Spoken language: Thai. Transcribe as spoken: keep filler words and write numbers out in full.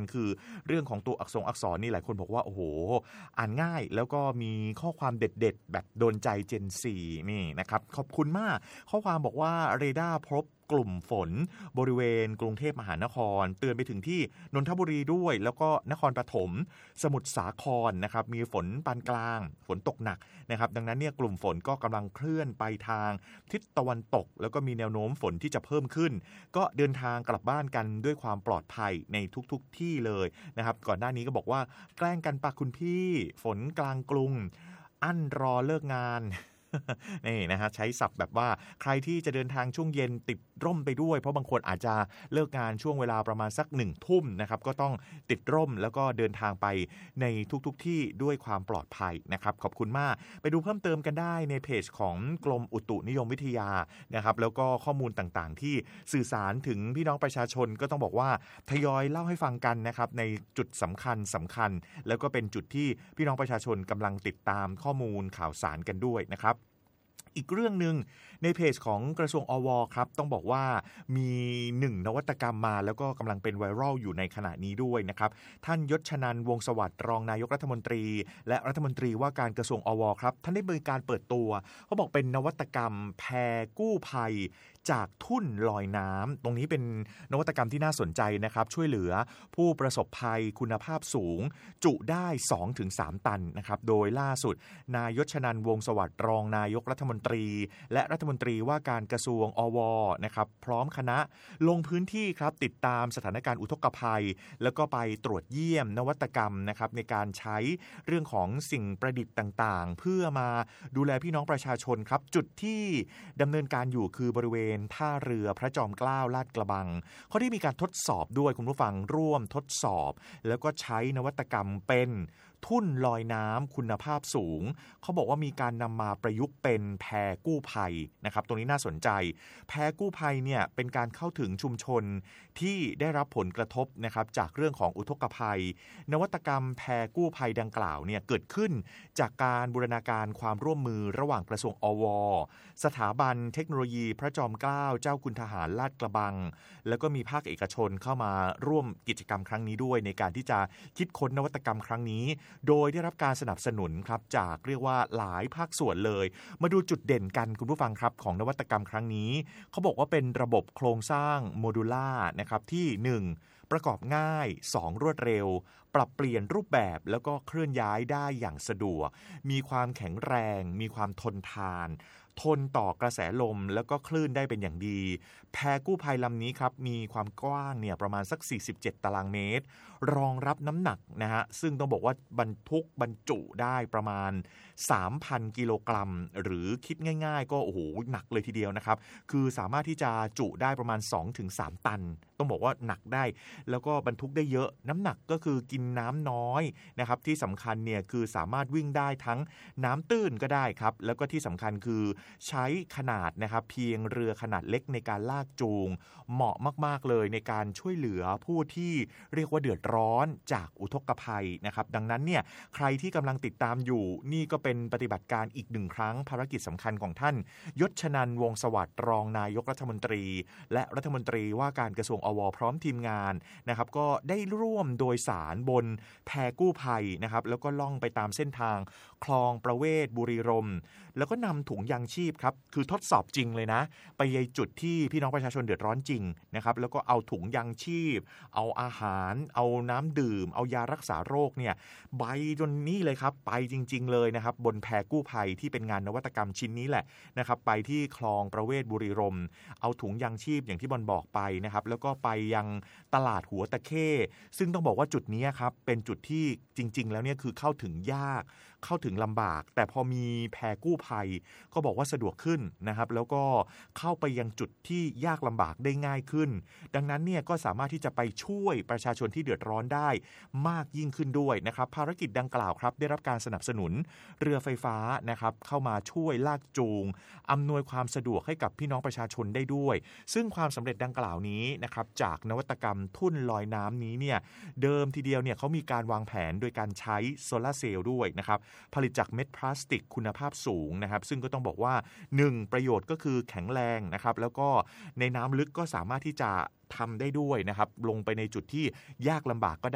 คือเรื่องของตัวอักษรอักษรนี่หลายคนบอกว่าโอ้โหอ่านง่ายแล้วก็มีข้อความเด็ดๆแบบโดนใจ เจน โฟร์ นี่นะครับขอบคุณมากข้อความบอกว่าเรดาร์พบกลุ่มฝนบริเวณกรุงเทพมหานครเตือนไปถึงที่นนทบุรีด้วยแล้วก็นครปฐมสมุทรสาครนะครับมีฝนปานกลางฝนตกหนักนะครับดังนั้นเนี่ยกลุ่มฝนก็กำลังเคลื่อนไปทางทิศตะวันตกแล้วก็มีแนวโน้มฝนที่จะเพิ่มขึ้นก็เดินทางกลับบ้านกันด้วยความปลอดภัยในทุกๆ ท, ที่เลยนะครับก่อนหน้านี้ก็บอกว่าแกล้งกันปะคุณพี่ฝนกลางกรุงอั้นรอเลิกงานนี่นะฮะใช้ศัพท์แบบว่าใครที่จะเดินทางช่วงเย็นติดร่มไปด้วยเพราะบางคนอาจจะเลิกงานช่วงเวลาประมาณสักหนึ่งทุ่มนะครับก็ต้องติดร่มแล้วก็เดินทางไปในทุกๆ ท, ที่ด้วยความปลอดภัยนะครับขอบคุณมากไปดูเพิ่มเติมกันได้ในเพจของกรมอุตุนิยมวิทยานะครับแล้วก็ข้อมูลต่างๆที่สื่อสารถึงพี่น้องประชาชนก็ต้องบอกว่าทยอยเล่าให้ฟังกันนะครับในจุดสำคัญสำคัญแล้วก็เป็นจุดที่พี่น้องประชาชนกำลังติดตามข้อมูลข่าวสารกันด้วยนะครับอีกเรื่องนึงในเพจของกระทรวงอวครับต้องบอกว่ามีหนึ่งนวัตกรรมมาแล้วก็กำลังเป็นไวรัลอยู่ในขณะนี้ด้วยนะครับท่านยศชนันท์วงศ์สวัสดิ์รองนายกรัฐมนตรีและรัฐมนตรีว่าการกระทรวงอวครับท่านได้มีการเปิดตัวเขาบอกเป็นนวัตกรรมแพกู้ภัยจากทุ่นลอยน้ำตรงนี้เป็นนวัตกรรมที่น่าสนใจนะครับช่วยเหลือผู้ประสบภัยคุณภาพสูงจุได้ สองถึงสาม ตันนะครับโดยล่าสุดนายยศชนันท์วงศ์สวัสดิ์รองนายกรัฐมนตรีและรัฐมนตรีว่าการกระทรวงอวนะครับพร้อมคณะลงพื้นที่ครับติดตามสถานการณ์อุทกภัยแล้วก็ไปตรวจเยี่ยมนวัตกรรมนะครับในการใช้เรื่องของสิ่งประดิษฐ์ต่างๆเพื่อมาดูแลพี่น้องประชาชนครับจุดที่ดำเนินการอยู่คือบริเวณท่าเรือพระจอมเกล้าลาดกระบังเขาได้มีการทดสอบด้วยคุณผู้ฟังร่วมทดสอบแล้วก็ใช้นวัตกรรมเป็นทุ่นลอยน้ำคุณภาพสูงเขาบอกว่ามีการนำมาประยุกต์เป็นแพกู้ภัยนะครับตรงนี้น่าสนใจแพกู้ภัยเนี่ยเป็นการเข้าถึงชุมชนที่ได้รับผลกระทบนะครับจากเรื่องของอุทกภัยนวัตกรรมแพกู้ภัยดังกล่าวเนี่ยเกิดขึ้นจากการบูรณาการความร่วมมือระหว่างกระทรวงอวสถาบันเทคโนโลยีพระจอมเกล้าเจ้าคุณทหารลาดกระบังแล้วก็มีภาคเอกชนเข้ามาร่วมกิจกรรมครั้งนี้ด้วยในการที่จะคิดค้นนวัตกรรมครั้งนี้โดยได้รับการสนับสนุนครับจากเรียกว่าหลายภาคส่วนเลยมาดูจุดเด่นกันคุณผู้ฟังครับของนวัตกรรมครั้งนี้เขาบอกว่าเป็นระบบโครงสร้างโมดูล่านะครับที่หนึ่งประกอบง่ายสองรวดเร็วปรับเปลี่ยนรูปแบบแล้วก็เคลื่อนย้ายได้อย่างสะดวกมีความแข็งแรงมีความทนทานทนต่อกระแสลมแล้วก็คลื่นได้เป็นอย่างดีแพกู้ภัยลำนี้ครับมีความกว้างเนี่ยประมาณสักสี่สิบเจ็ดตารางเมตรรองรับน้ำหนักนะฮะซึ่งต้องบอกว่าบรรทุกบรรจุได้ประมาณ สามพัน กิโลกรัมหรือคิดง่ายๆก็โอ้โหหนักเลยทีเดียวนะครับคือสามารถที่จะจุได้ประมาณ สองถึงสาม ตันต้องบอกว่าหนักได้แล้วก็บรรทุกได้เยอะน้ำหนักก็คือกินน้ำน้อยนะครับที่สำคัญเนี่ยคือสามารถวิ่งได้ทั้งน้ำตื้นก็ได้ครับแล้วก็ที่สำคัญคือใช้ขนาดนะครับเพียงเรือขนาดเล็กในการลากจูงเหมาะมากๆเลยในการช่วยเหลือผู้ที่เรียกว่าเดือดร้อนจากอุทกภัยนะครับดังนั้นเนี่ยใครที่กำลังติดตามอยู่นี่ก็เป็นปฏิบัติการอีกหนึ่งครั้งภารกิจสำคัญของท่านยศชนันท์วงศ์สวัสดิ์รองนายกรัฐมนตรีและรัฐมนตรีว่าการกระทรวงอวพร้อมทีมงานนะครับก็ได้ร่วมโดยสารบนแพกู้ภัยนะครับแล้วก็ล่องไปตามเส้นทางคลองประเวศบุรีรมย์แล้วก็นำถุงยางชีพครับคือทดสอบจริงเลยนะไปยังจุดที่พี่น้องประชาชนเดือดร้อนจริงนะครับแล้วก็เอาถุงยางชีพเอาอาหารเอาน้ำดื่มเอายารักษาโรคเนี่ยใบจนนี่เลยครับไปจริงๆเลยนะครับบนแพกู้ภัยที่เป็นงานนวัตกรรมชิ้นนี้แหละนะครับไปที่คลองประเวศบุรีรมย์เอาถุงยางชีพอย่างที่บอลบอกไปนะครับแล้วก็ไปยังตลาดหัวตะเข้ซึ่งต้องบอกว่าจุดนี้ครับเป็นจุดที่จริงๆแล้วเนี่ยคือเข้าถึงยากเข้าถึงลำบากแต่พอมีแพกู้ภัยก็บอกว่าสะดวกขึ้นนะครับแล้วก็เข้าไปยังจุดที่ยากลำบากได้ง่ายขึ้นดังนั้นเนี่ยก็สามารถที่จะไปช่วยประชาชนที่เดือดร้อนได้มากยิ่งขึ้นด้วยนะครับภารกิจดังกล่าวครับได้รับการสนับสนุนเรือไฟฟ้านะครับเข้ามาช่วยลากจูงอำนวยความสะดวกให้กับพี่น้องประชาชนได้ด้วยซึ่งความสำเร็จดังกล่าวนี้นะครับจากนวัตกรรมทุ่นลอยน้ำนี้เนี่ยเดิมทีเดียวเนี่ยเขามีการวางแผนโดยการใช้โซลาร์เซลล์ด้วยนะครับผลิตจากเม็ดพลาสติกคุณภาพสูงนะครับซึ่งก็ต้องบอกว่าหนึ่งประโยชน์ก็คือแข็งแรงนะครับแล้วก็ในน้ำลึกก็สามารถที่จะทำได้ด้วยนะครับลงไปในจุดที่ยากลำบากก็